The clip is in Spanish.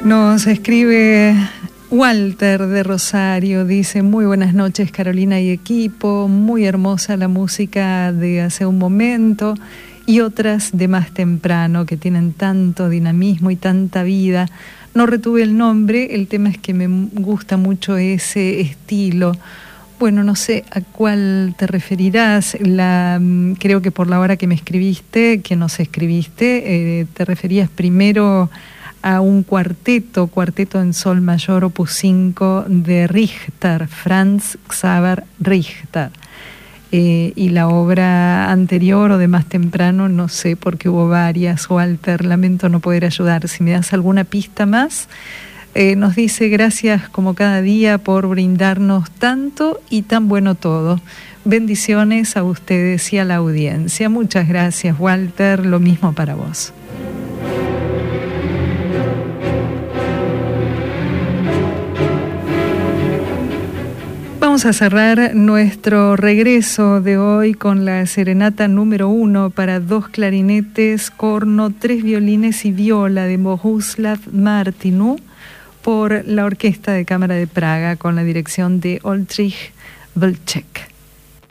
Nos escribe Walter de Rosario, dice: muy buenas noches Carolina y equipo, muy hermosa la música de hace un momento y otras de más temprano que tienen tanto dinamismo y tanta vida. No retuve el nombre, el tema es que me gusta mucho ese estilo. Bueno, no sé a cuál te referirás. Creo que por la hora que me escribiste, que nos escribiste, te referías primero a un cuarteto en sol mayor, opus 5 de Richter, Franz Xaver Richter. Y la obra anterior o de más temprano, no sé, porque hubo varias. Walter, lamento no poder ayudar. Si me das alguna pista más. Nos dice: gracias como cada día por brindarnos tanto y tan bueno todo. Bendiciones a ustedes y a la audiencia. Muchas gracias, Walter, lo mismo para vos. Vamos a cerrar nuestro regreso de hoy con la serenata número 1 para 2 clarinetes, corno, 3 violines y viola de Bohuslav Martinu por la Orquesta de Cámara de Praga con la dirección de Oldřich Vlček.